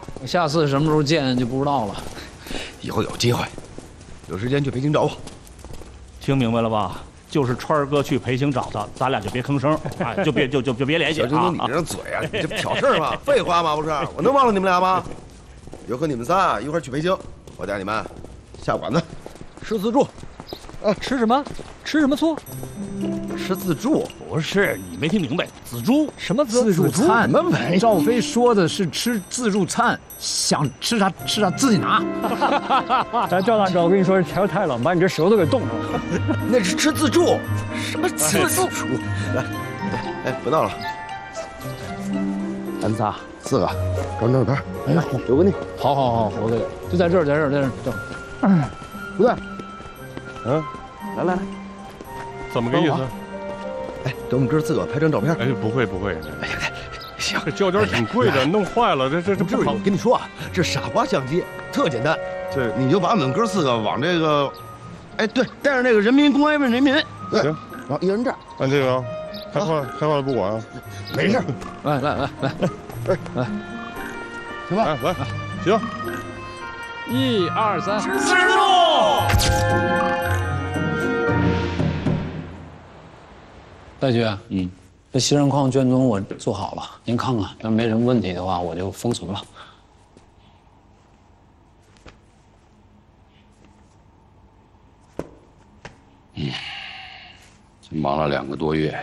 下次什么时候见就不知道了。 以后有机会，有时间去北京找我。 听明白了吧？就是川儿哥去北京找他，咱俩就别吭声，哎，就别联系啊！ 小京东，你这张嘴啊，你这不挑事儿吗？废话吗？不是，我能忘了你们俩吗？以后和你们仨一块儿去北京，我带你们下馆子，吃自助。 吃什么？吃什么醋？ 吃自助？ 不是，你没听明白，自助什么自助餐？ 什么玩意？ 赵飞说的是吃自助餐，想吃啥吃啥，自己拿。 咱赵大哥，我跟你说，天儿太冷，把你这舌头给冻上了。 那是吃自助，什么自助？来，哎，不闹了。 咱仨 4个，找正牌。 哎呀， 有个你。 好，我给，就在这儿，在这儿，正。 不对， 来，怎么个意思？ 哎，给我们哥4个拍张照片。 哎，不会。 哎呀，行， 这胶卷挺贵的，弄坏了，这不好。 跟你说啊，这傻瓜相机特简单，这你就把我们哥4个往这个，哎，对，带上那个人民公安问人民。 行， 然后一人这儿。 按这个啊，开坏了不管啊。 没事。 来， 行吧？ 来，行。 1、2、3， 吃自助。 大局，这西山矿卷宗我做好了，您看看，要没什么问题的话，我就封存了。 忙了2个多月，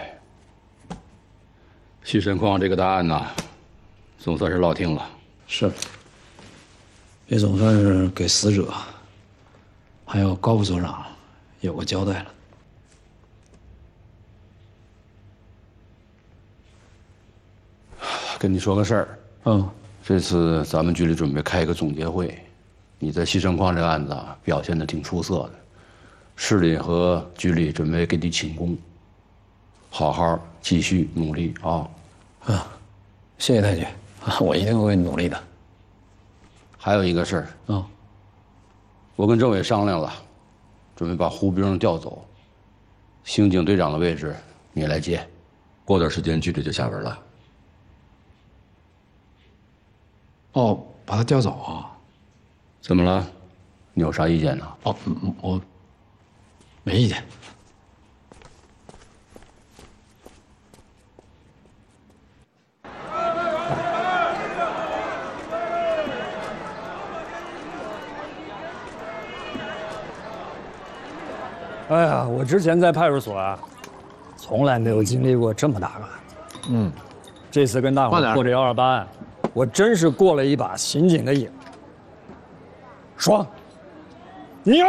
西山矿这个大案呐，总算是落定了。 是，也总算是给死者，还有高副所长有个交代了。 跟你说个事儿，这次咱们局里准备开一个总结会，你在西山矿这个案子啊，表现的挺出色的，市里和局里准备给你请功，好好继续努力啊！ 谢谢太局，我一定会努力的。 还有一个事儿，我跟政委商量了，准备把胡兵调走，刑警队长的位置你来接，过段时间局里就下文了。 哦，把他调走啊？ 怎么了？你有啥意见呢？ 我没意见。 哎呀，我之前在派出所啊，从来没有经历过这么大个案。这次跟大伙儿过这128案，我真是过了一把刑警的瘾，爽，牛！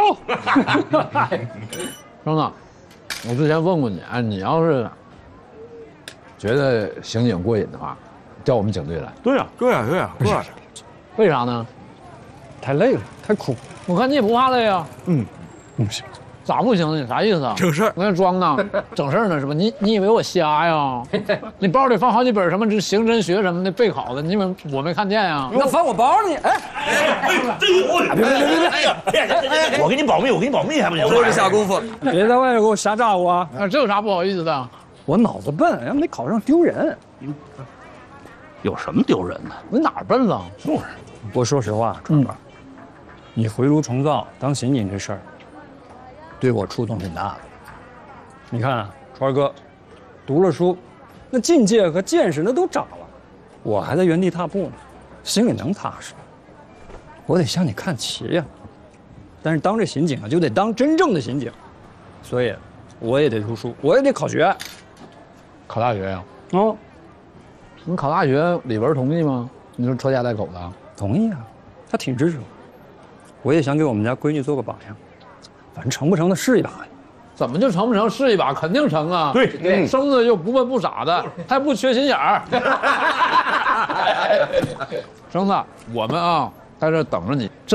双子，我之前问过你啊，你要是觉得刑警过瘾的话，调我们警队来。 对呀， 为啥呢？ 太累了，太苦。 我看你也不怕累啊。 不行， 咋不行呢？你啥意思啊？ 整事儿我跟你装呢，整事儿呢是吧？你以为我瞎呀？你包里放好几本什么这刑侦学什么的备考的，我没看见呀？ 那翻我包你，哎， 别！我给你保密，还不行？ 多着下功夫，别在外面给我瞎咋呼啊！ 这有啥不好意思的？ 我脑子笨，要没考上丢人。 有什么丢人的？ 我哪儿笨了？ 不过说实话，川哥，你回炉重造当刑警这事儿，对我触动挺大的。你看啊，川哥，读了书，那境界和见识那都长了，我还在原地踏步呢，心里能踏实。我得向你看齐呀。但是当这刑警啊，就得当真正的刑警，所以我也得读书，我也得考学。 考大学呀？ 你考大学，李文同意吗？你说拖家带口的？ 同意啊，他挺支持我。我也想给我们家闺女做个榜样，反正成不成的试一把。 怎么就成不成？试一把，肯定成啊！ 对， 生的又不笨不傻的，还不缺心眼儿。生子，我们啊，在这等着你。